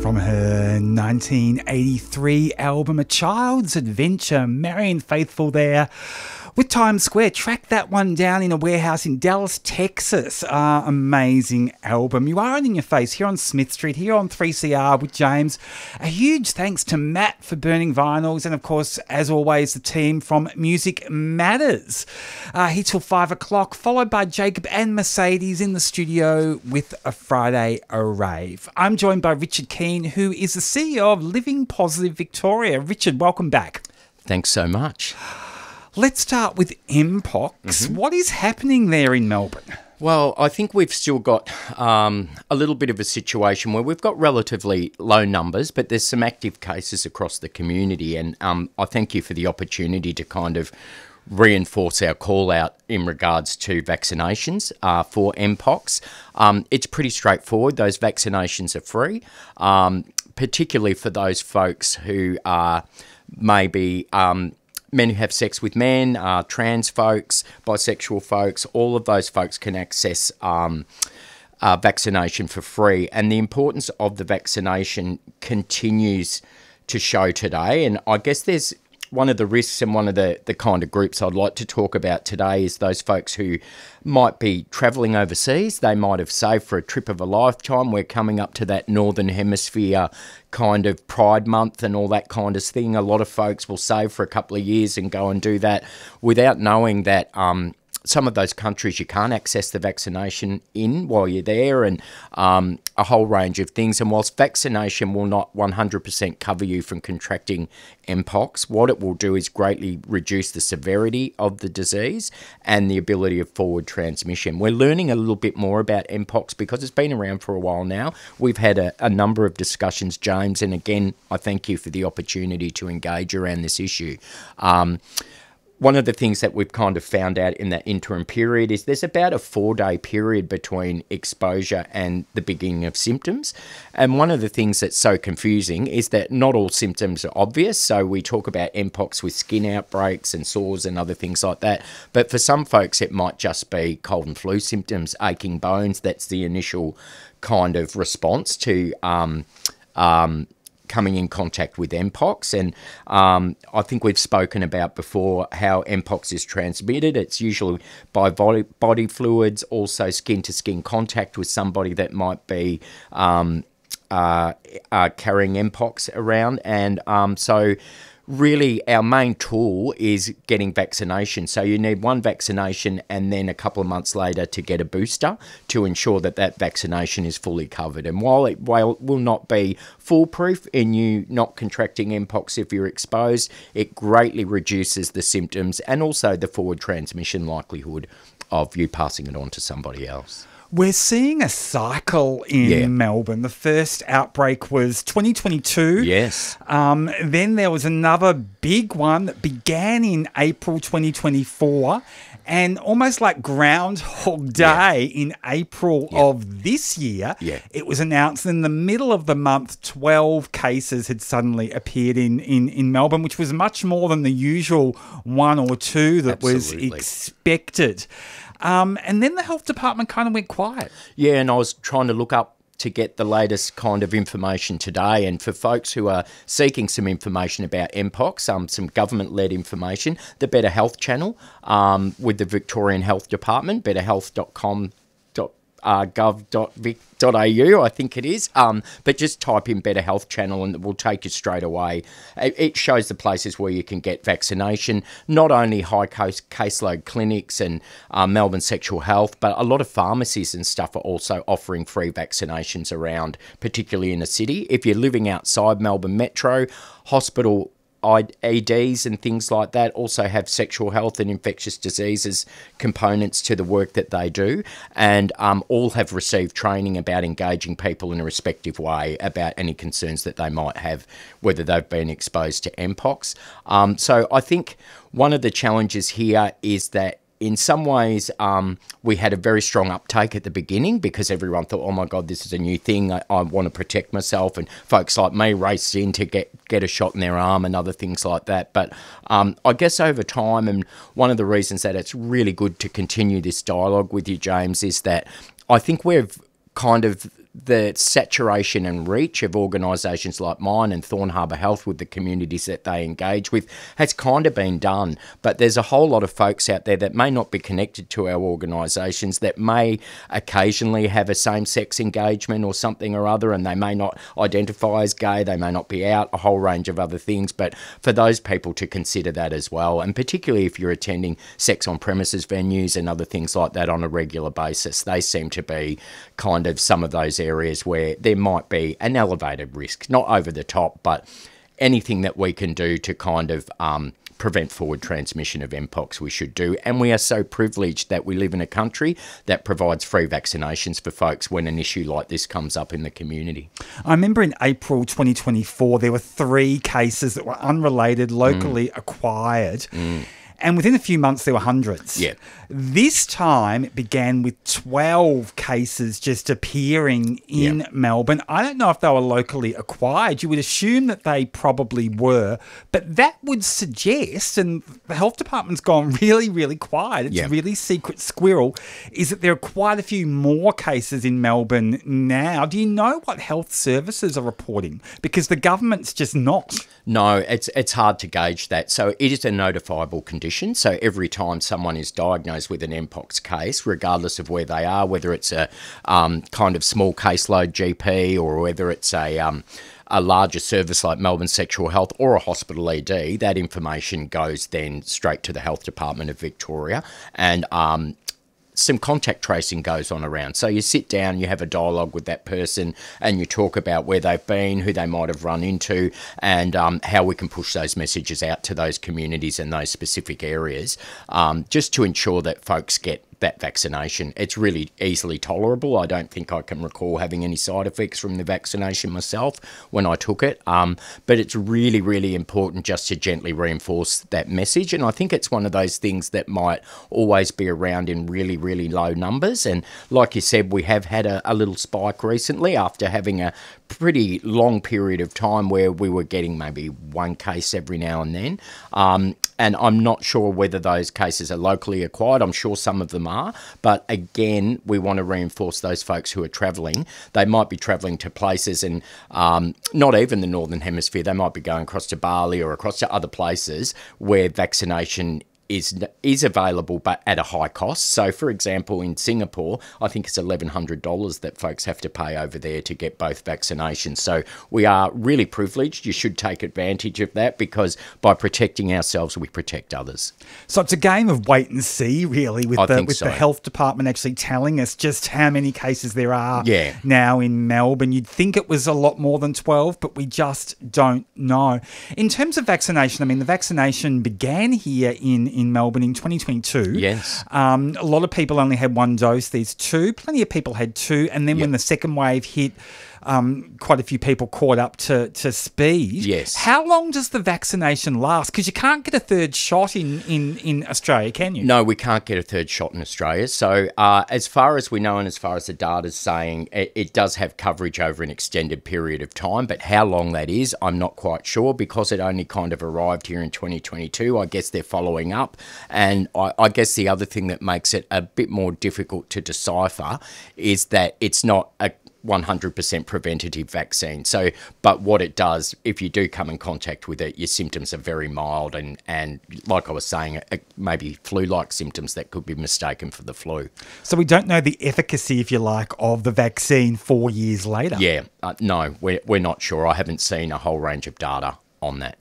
From her 1983 album A Child's Adventure, Marianne Faithfull there with Times Square. Tracked that one down in a warehouse in Dallas, Texas. Amazing album. You are in your face here on Smith Street, here on 3CR with James. A huge thanks to Matt for burning vinyls, and of course, as always, the team from Music Matters. Here till 5 o'clock, followed by Jacob and Mercedes in the studio with a Friday rave. I'm joined by Richard Keane, who is the CEO of Living Positive Victoria. Richard, welcome back. Thanks so much. Let's start with Mpox. What is happening there in Melbourne? Well, I think we've still got a little bit of a situation where we've got relatively low numbers, but there's some active cases across the community. And I thank you for the opportunity to kind of reinforce our call out in regards to vaccinations for Mpox. It's pretty straightforward. Those vaccinations are free, particularly for those folks who are maybe men who have sex with men, trans folks, bisexual folks. All of those folks can access vaccination for free. And the importance of the vaccination continues to show today. And I guess there's one of the risks and one of the kind of groups I'd like to talk about today is those folks who might be travelling overseas. They might have saved for a trip of a lifetime. We're coming up to that Northern Hemisphere kind of Pride Month and all that kind of thing. A lot of folks will save for a couple of years and go and do that without knowing that some of those countries you can't access the vaccination in while you're there, and a whole range of things. And whilst vaccination will not 100% cover you from contracting Mpox, what it will do is greatly reduce the severity of the disease and the ability of forward transmission. We're learning a little bit more about Mpox because it's been around for a while now. We've had a number of discussions, James, and again, I thank you for the opportunity to engage around this issue. One of the things that we've kind of found out in that interim period is there's about a 4-day period between exposure and the beginning of symptoms. And one of the things that's so confusing is that not all symptoms are obvious. So we talk about Mpox with skin outbreaks and sores and other things like that. But for some folks, it might just be cold and flu symptoms, aching bones. That's the initial kind of response to coming in contact with Mpox. And I think we've spoken about before how Mpox is transmitted. It's usually by body fluids, also skin-to-skin contact with somebody that might be carrying Mpox around. And so really our main tool is getting vaccination. So you need one vaccination and then a couple of months later to get a booster to ensure that that vaccination is fully covered. And while it will not be foolproof in you not contracting Mpox if you're exposed, it greatly reduces the symptoms and also the forward transmission likelihood of you passing it on to somebody else. We're seeing a cycle in Melbourne. The first outbreak was 2022. Yes. Then there was another big one that began in April 2024. And almost like Groundhog Day in April of this year, it was announced in the middle of the month 12 cases had suddenly appeared in Melbourne, which was much more than the usual 1 or 2 that was expected. And then the health department kind of went quiet. Yeah, and I was trying to look up to get the latest kind of information today. And for folks who are seeking some information about Mpox, some government-led information, the Better Health channel with the Victorian Health Department, betterhealth.gov.vic.au, I think it is. But just type in Better Health channel and it will take you straight away. It shows the places where you can get vaccination, not only high caseload clinics and Melbourne Sexual Health, but a lot of pharmacies and stuff are also offering free vaccinations around, particularly in the city. If you're living outside Melbourne Metro, hospital EDs and things like that also have sexual health and infectious diseases components to the work that they do, and all have received training about engaging people in a respective way about any concerns that they might have, whether they've been exposed to Mpox. So I think one of the challenges here is that in some ways, we had a very strong uptake at the beginning because everyone thought, oh my God, this is a new thing. I want to protect myself. And folks like me raced in to get a shot in their arm and other things like that. But I guess over time, and one of the reasons that it's really good to continue this dialogue with you, James, is that I think we've kind of the saturation and reach of organisations like mine and Thorn Harbour Health with the communities that they engage with has kind of been done. But there's a whole lot of folks out there that may not be connected to our organisations, that may occasionally have a same-sex engagement or something or other, and they may not identify as gay, they may not be out, a whole range of other things. But for those people to consider that as well, and particularly if you're attending sex on premises venues and other things like that on a regular basis, they seem to be kind of some of those areas where there might be an elevated risk, not over the top, but anything that we can do to kind of prevent forward transmission of Mpox, we should do. And we are so privileged that we live in a country that provides free vaccinations for folks when an issue like this comes up in the community. I remember in April 2024, there were 3 cases that were unrelated, locally acquired. And within a few months, there were hundreds. Yeah. This time, it began with 12 cases just appearing in Melbourne. I don't know if they were locally acquired. You would assume that they probably were. But that would suggest, and the health department's gone really, really quiet, it's really secret squirrel, is that there are quite a few more cases in Melbourne now. Do you know what health services are reporting? Because the government's just not. No, it's hard to gauge that. So it is a notifiable condition. So every time someone is diagnosed with an Mpox case, regardless of where they are, whether it's a kind of small caseload GP or whether it's a larger service like Melbourne Sexual Health or a hospital ED, that information goes then straight to the Health Department of Victoria, and some contact tracing goes on around. So you sit down, you have a dialogue with that person, and you talk about where they've been, who they might have run into, and how we can push those messages out to those communities and those specific areas, just to ensure that folks get that vaccination. It's really easily tolerable. I don't think I can recall having any side effects from the vaccination myself when I took it. But it's really, really important just to gently reinforce that message. And I think it's one of those things that might always be around in really, really low numbers. And like you said, we have had a little spike recently after having a pretty long period of time where we were getting maybe 1 case every now and then. And I'm not sure whether those cases are locally acquired. I'm sure some of them are. But again, we want to reinforce those folks who are travelling. They might be travelling to places and not even the Northern Hemisphere. They might be going across to Bali or across to other places where vaccination is available, but at a high cost. So, for example, in Singapore, I think it's $1,100 that folks have to pay over there to get both vaccinations. So we are really privileged. You should take advantage of that, because by protecting ourselves, we protect others. So it's a game of wait and see, really, with the health department actually telling us just how many cases there are now in Melbourne. You'd think it was a lot more than 12, but we just don't know. In terms of vaccination, I mean, the vaccination began here in Melbourne in 2022. Yes. A lot of people only had 1 dose. There's 2. Plenty of people had 2. And then when the second wave hit, quite a few people caught up to speed. Yes. How long does the vaccination last? Because you can't get a 3rd shot in Australia, can you? No, we can't get a 3rd shot in Australia. So as far as we know, and as far as the data's saying, it does have coverage over an extended period of time. But how long that is, I'm not quite sure, because it only kind of arrived here in 2022. I guess they're following up. And I guess the other thing that makes it a bit more difficult to decipher is that it's not a 100% preventative vaccine. So, but what it does, if you do come in contact with it, your symptoms are very mild, and like I was saying, maybe flu-like symptoms that could be mistaken for the flu. So we don't know the efficacy, if you like, of the vaccine 4 years later? Yeah, no, we're not sure. I haven't seen a whole range of data on that.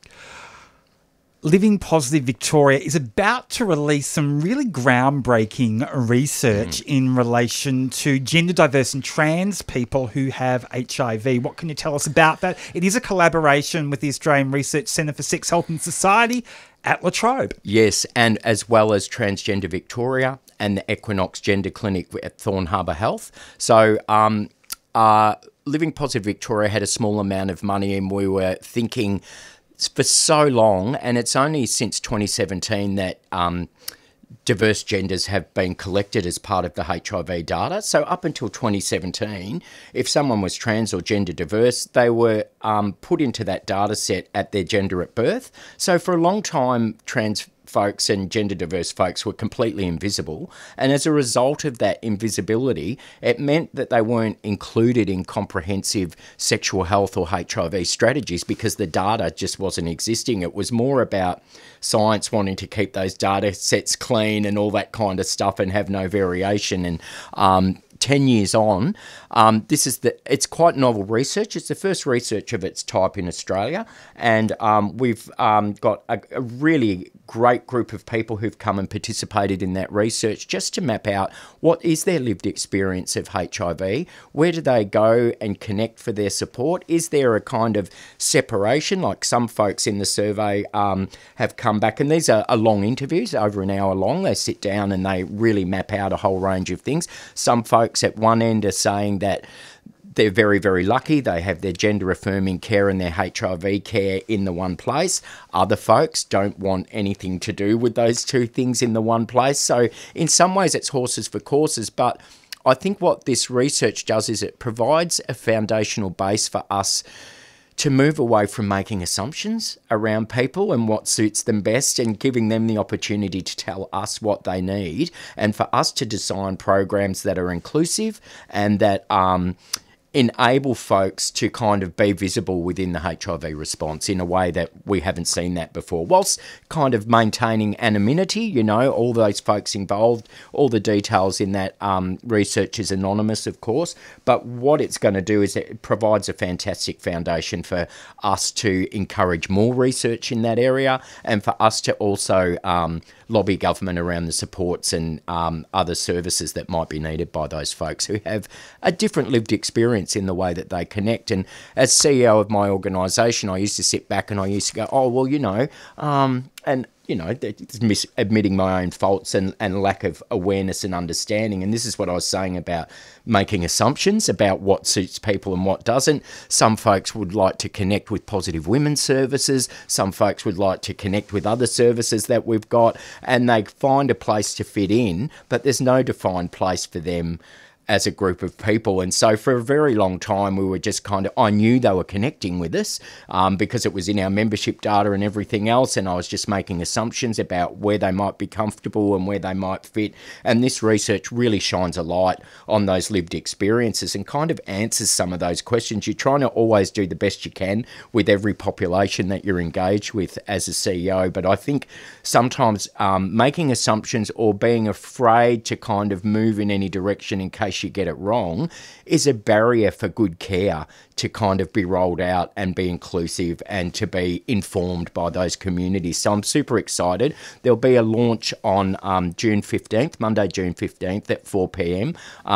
Living Positive Victoria is about to release some really groundbreaking research in relation to gender diverse and trans people who have HIV. What can you tell us about that? It is a collaboration with the Australian Research Centre for Sex, Health and Society at La Trobe. Yes, and as well as Transgender Victoria and the Equinox Gender Clinic at Thorn Harbour Health. So Living Positive Victoria had a small amount of money, and we were thinking for so long, and it's only since 2017 that diverse genders have been collected as part of the HIV data. So up until 2017, if someone was trans or gender diverse, they were put into that data set at their gender at birth. So for a long time, trans folks and gender diverse folks were completely invisible. And as a result of that invisibility, it meant that they weren't included in comprehensive sexual health or HIV strategies because the data just wasn't existing. It was more about science wanting to keep those data sets clean and all that kind of stuff and have no variation. And 10 years on, it's quite novel research. It's the first research of its type in Australia, and we've got a really great group of people who've come and participated in that research just to map out what is their lived experience of HIV, where do they go and connect for their support, is there a kind of separation, like some folks in the survey have come back, and these are long interviews, over an hour long. They sit down and they really map out a whole range of things. Some folks at one end are saying that they're very, very lucky. They have their gender-affirming care and their HIV care in the one place. Other folks don't want anything to do with those two things in the one place. So in some ways, it's horses for courses. But I think what this research does is it provides a foundational base for us to move away from making assumptions around people and what suits them best and giving them the opportunity to tell us what they need, and for us to design programs that are inclusive and that enable folks to kind of be visible within the HIV response in a way that we haven't seen that before, whilst kind of maintaining anonymity. You know, all those folks involved, all the details in that research is anonymous, of course, but what it's going to do is it provides a fantastic foundation for us to encourage more research in that area, and for us to also lobby government around the supports and other services that might be needed by those folks who have a different lived experience in the way that they connect. And as CEO of my organisation, I used to sit back and I used to go, oh, well, you know, and you know, admitting my own faults and lack of awareness and understanding. And this is what I was saying about making assumptions about what suits people and what doesn't. Some folks would like to connect with Positive Women's Services. Some folks would like to connect with other services that we've got, and they find a place to fit in, but there's no defined place for them as a group of people. And so for a very long time, we were just kind of, I knew they were connecting with us because it was in our membership data and everything else. And I was just making assumptions about where they might be comfortable and where they might fit. And this research really shines a light on those lived experiences and kind of answers some of those questions. You're trying to always do the best you can with every population that you're engaged with as a CEO. But I think sometimes making assumptions or being afraid to kind of move in any direction in case you get it wrong is a barrier for good care to kind of be rolled out and be inclusive and to be informed by those communities. So I'm super excited. There'll be a launch on June 15th, Monday, June 15th at 4 p.m.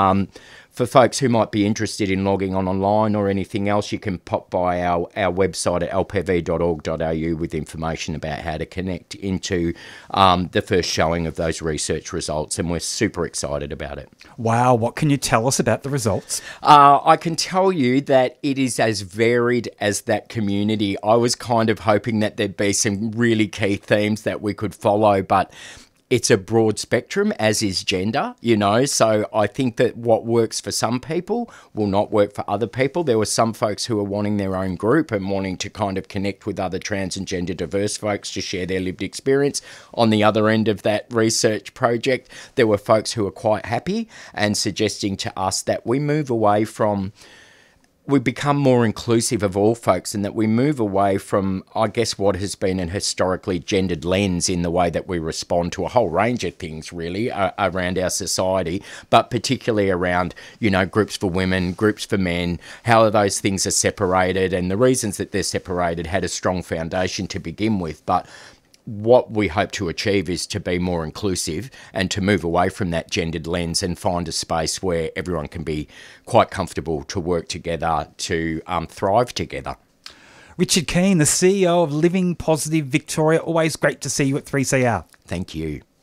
For folks who might be interested in logging on online or anything else, you can pop by our website at lpv.org.au with information about how to connect into the first showing of those research results, and we're super excited about it. Wow, what can you tell us about the results? I can tell you that it is as varied as that community. I was kind of hoping that there'd be some really key themes that we could follow, but it's a broad spectrum, as is gender, you know, so I think that what works for some people will not work for other people. There were some folks who are wanting their own group and wanting to kind of connect with other trans and gender diverse folks to share their lived experience. On the other end of that research project, there were folks who were quite happy and suggesting to us that we move away from we become more inclusive of all folks, and that we move away from, I guess, what has been an historically gendered lens in the way that we respond to a whole range of things, really, around our society, but particularly around, you know, groups for women, groups for men, how those things are separated, and the reasons that they're separated had a strong foundation to begin with. But what we hope to achieve is to be more inclusive and to move away from that gendered lens and find a space where everyone can be quite comfortable to work together, to thrive together. Richard Keane, the CEO of Living Positive Victoria. Always great to see you at 3CR. Thank you.